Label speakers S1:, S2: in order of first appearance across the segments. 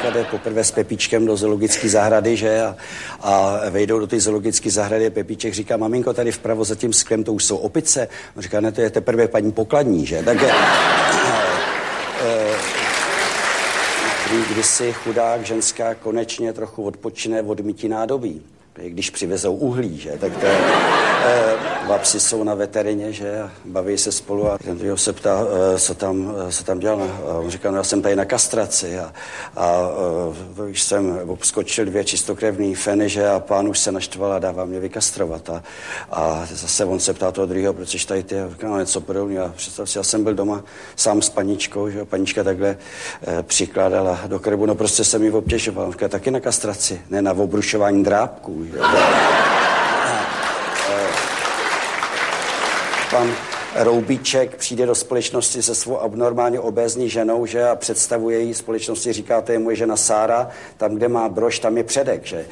S1: Maminka jde poprvé s Pepíčkem do zoologické zahrady, že? A vejdou do té zoologické zahrady a Pepíček říká, maminko, tady vpravo za tím sklem to už jsou opice. On říká, ne, to je teprve paní pokladní, že? Tak když si chudák ženská konečně trochu odpočine od mytí nádobí, když přivezou uhlí, že? Tak to je, dva psi jsou na veterině, že? A baví se spolu a ten druhého se ptá, co tam dělal. A on říká, no já jsem tady na kastraci a když jsem obskočil 2 čistokrevný feny, že? A pán už se naštval a dává mě vykastrovat. A zase on se ptá toho druhého, proč jsi tady ty? A říká, no něco podobného. A představ si, já jsem byl doma sám s paničkou, že? A panička takhle přikládala do krbu, no prostě jsem ji obtěžoval. On říká, taky na kastraci, ne na obrušování drápků. Pan Roubíček přijde do společnosti se svou abnormálně obézní ženou, že? A představuje jí společnosti, říká, to je moje žena Sára, tam, kde má brož, tam je předek, že?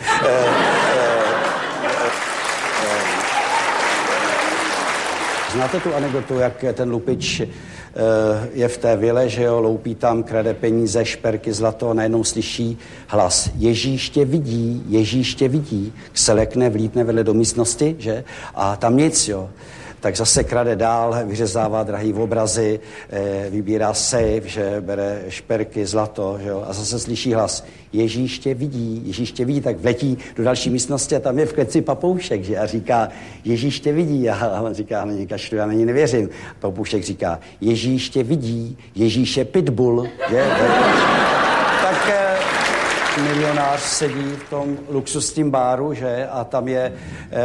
S1: Znáte tu anekdotu, jak ten lupič je v té vile, že jo, loupí tam, krade peníze, šperky, zlato a najednou slyší hlas. Ježíš tě vidí, se lekne, vlítne vedle do místnosti, že? A tam nic, jo. Tak zase krade dál, vyřezává drahý obrazy, vybírá sejf, že bere šperky, zlato, že jo, a zase slyší hlas. Ježíš tě vidí, tak vletí do další místnosti a tam je v kleci papoušek, že? A říká, Ježíš tě vidí. A on říká, není kašlu, já na ní nevěřím. Papoušek říká, Ježíš tě vidí, Ježíš je pitbull, že? Tak milionář sedí v tom luxusním báru, že? A tam je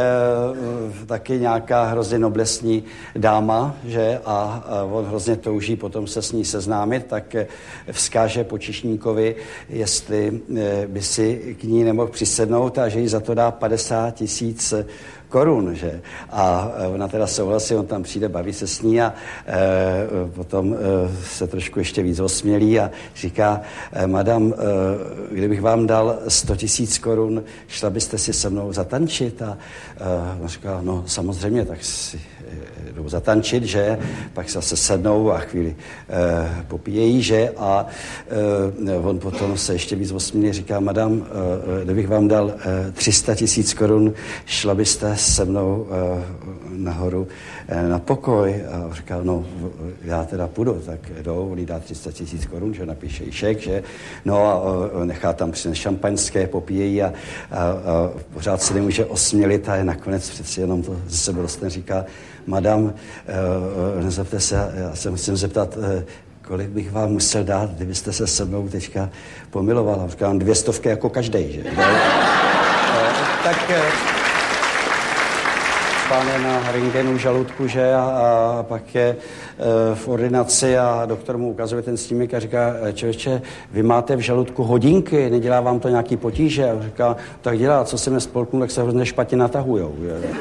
S1: taky nějaká hrozně noblesní dáma, že? A on hrozně touží potom se s ní seznámit, tak vzkáže počišníkovi, jestli by si k ní nemohl přisednout a že jí za to dá 50 000 korun, že? A ona teda souhlasí, on tam přijde, baví se s ní a potom se trošku ještě víc osmělí a říká, madam, kdybych vám dal 100 000 korun, šla byste si se mnou zatančit? A on říká, no samozřejmě, tak si jdou zatančit, že? Pak se sednou a chvíli popíjejí, že? A on potom se ještě víc osmělí, říká, madam, kdybych vám dal 300 000 korun, šla byste se mnou nahoru na pokoj. A říkal, no, já teda půjdu, tak jdou, on jí dá 300 000 korun, že napíše jí šek, že? No a nechá tam přinést šampaňské, popíjejí a pořád se nemůže osmělit a nakonec přeci jenom to ze sebe dostane, říká, madam, nezepte se, já se musím zeptat, kolik bych vám musel dát, kdybyste se se mnou teďka pomilovala. Říkám, 200 jako každej, že? Tak pán je na rentgenu žaludku, že? A pak je v ordinaci a doktor mu ukazuje ten snímek a říká, člověče, vy máte v žaludku hodinky, nedělá vám to nějaký potíže? A říká, tak dělá, co se mě spolknu, tak se hrozně špatně natahujou.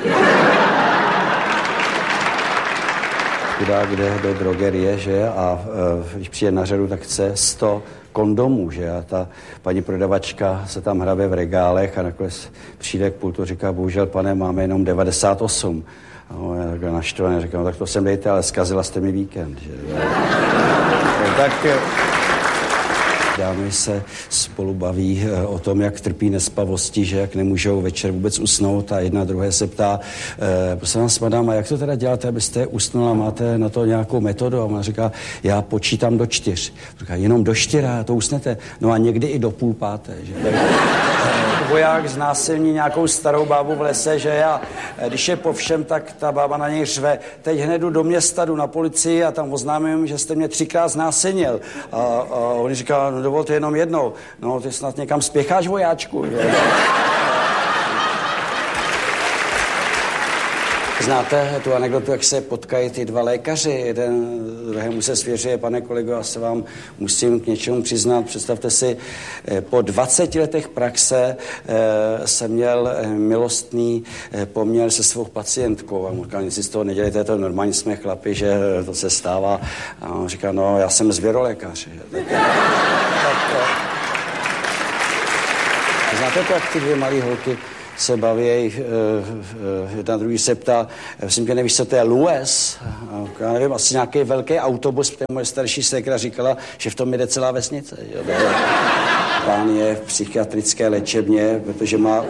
S1: Chudák jde do drogerie, že? A když přijde na řadu, tak chce 100 kondomů, že? A ta paní prodavačka se tam hrabe v regálech a nakonec přijde k pultu, říká, bohužel, pane, máme jenom 98. A on je takhle naštvaný, říkám, tak to sem dejte, ale zkazila jste mi víkend, že? Tak dámy se spolu baví o tom, jak trpí nespavosti, že jak nemůžou večer vůbec usnout a jedna druhé se ptá, prosím vás, madam, a jak to teda děláte, abyste usnula, máte na to nějakou metodu? A ona říká, já počítám do 4. Říká, jenom do 4, to usnete? No a někdy i do 4:30, že? Voják znásilní nějakou starou bábu v lese, že? A když je po všem, tak ta bába na něj řve, teď hned jdu do města, jdu na policii a tam oznámím, že jste mě 3krát znásilnil. A on říká, no dovolte jenom jednou. No, ty snad někam spěcháš, vojáčku. Znáte tu anekdotu, jak se potkají ty dva lékaři, jeden druhému se svěřuje, pane kolego, já se vám musím k něčemu přiznat. Představte si, po 20 letech praxe jsem měl milostný poměr se svou pacientkou. A on říkal, nic si z toho nedělejte, to normálně jsme chlapi, že to se stává. A on říká, no, já jsem zvěrolékař. Znáte to, jak ty dvě malé holky se baví, jedna druhý se ptá, myslím, že nevíš, co to je Lues, já nevím, asi nějaký velký autobus, protože moje starší ségra říkala, že v tom jde celá vesnice. Jo. Pán je v psychiatrické léčebně, protože má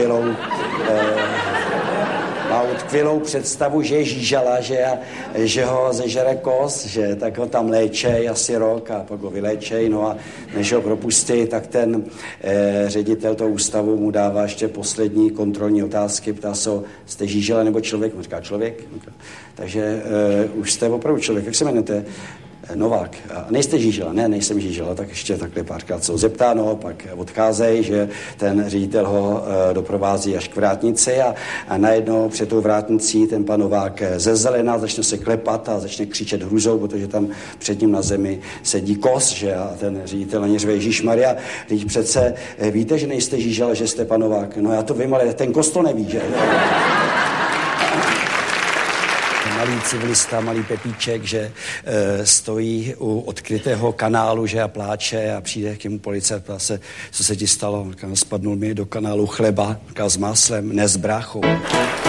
S1: utkvělou představu, že je žížala, že ho zežere kos, že tak ho tam léčej asi rok a pak ho vyléčej, no a než ho propustí, tak ten ředitel toho ústavu mu dává ještě poslední kontrolní otázky, ptá se ho, jste žížela nebo člověk? On říká člověk. Takže už jste opravdu člověk, jak se jmenujete? Novák. A nejste žížela? Ne, nejsem žížela, tak ještě takhle párkrát se ho zeptá, no, pak odcházejí, že ten ředitel ho doprovází až k vrátnici a najednou před tou vrátnicí ten pan Novák zezelená, začne se klepat a začne křičet hrůzou, protože tam před ním na zemi sedí kos, že a ten ředitel na ně řve, Ježíšmarja, teď přece víte, že nejste žížela, že jste pan Novák? No já to vím, ale ten kos to neví, že? Malý civilista, malý Pepíček, že stojí u odkrytého kanálu, že a pláče a přijde k němu policajt, ptá se, co se ti stalo? Spadnul mi do kanálu chleba s máslem, ne s bráchou.